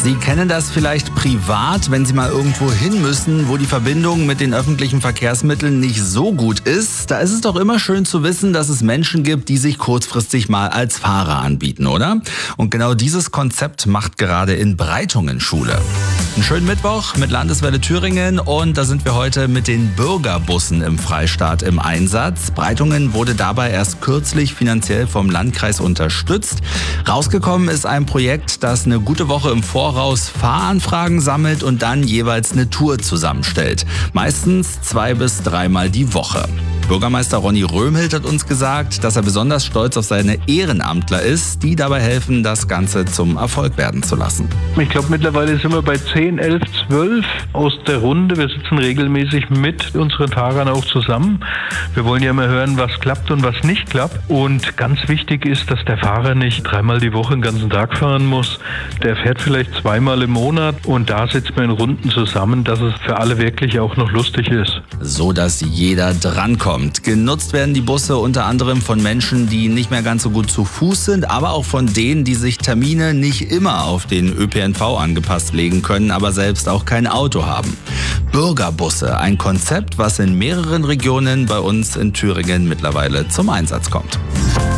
Sie kennen das vielleicht privat, wenn Sie mal irgendwo hin müssen, wo die Verbindung mit den öffentlichen Verkehrsmitteln nicht so gut ist. Da ist es doch immer schön zu wissen, dass es Menschen gibt, die sich kurzfristig mal als Fahrer anbieten, oder? Und genau dieses Konzept macht gerade in Breitungen Schule. Einen schönen Mittwoch mit Landeswelle Thüringen und da sind wir heute mit den Bürgerbussen im Freistaat im Einsatz. Breitungen wurde dabei erst kürzlich finanziell vom Landkreis unterstützt. Rausgekommen ist ein Projekt, das eine gute Woche im Voraus Fahranfragen sammelt und dann jeweils eine Tour zusammenstellt. Meistens 2 bis 3 Mal die Woche. Bürgermeister Ronny Röhmhild hat uns gesagt, dass er besonders stolz auf seine Ehrenamtler ist, die dabei helfen, das Ganze zum Erfolg werden zu lassen. Ich glaube, mittlerweile sind wir bei 10, 11, 12 aus der Runde. Wir sitzen regelmäßig mit unseren Fahrern auch zusammen. Wir wollen ja immer hören, was klappt und was nicht klappt. Und ganz wichtig ist, dass der Fahrer nicht 3-mal die Woche den ganzen Tag fahren muss. Der fährt vielleicht 2-mal im Monat und da sitzen wir in Runden zusammen, dass es für alle wirklich auch noch lustig ist. So, dass jeder drankommt. Genutzt werden die Busse unter anderem von Menschen, die nicht mehr ganz so gut zu Fuß sind, aber auch von denen, die sich Termine nicht immer auf den ÖPNV angepasst legen können, aber selbst auch kein Auto haben. Bürgerbusse, ein Konzept, was in mehreren Regionen bei uns in Thüringen mittlerweile zum Einsatz kommt.